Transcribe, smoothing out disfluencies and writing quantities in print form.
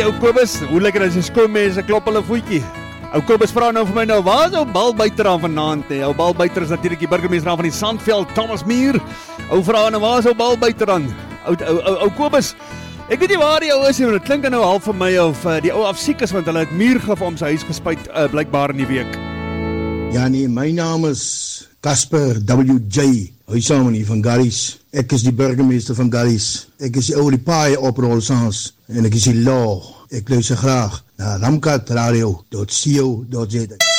ou Kobus, hoe lekker as die skoolmense klop hulle voetjie. Ou Kobus vra nou vir my nou, waar is ou balbuiter aan vanaand? Ou balbuiter is natuurlik die burgemeester van die Sandveld, Thomas Muir. Ou vra nou, waar is ou balbuiter aan? Ou Kobus, ek weet nie waar die ou is, maar dit klink nou half vir my of die ou afsiek is, want hulle het muurgif om sy huis gespuit, blykbaar in die week. Ja nee, my naam is Casper W.J. Huisamani van Garries. Ek is die burgemeester van Garries. Ek is die ou die paai oprol saans en ek is die law. Ek luister graag na ramkatradio.co.za.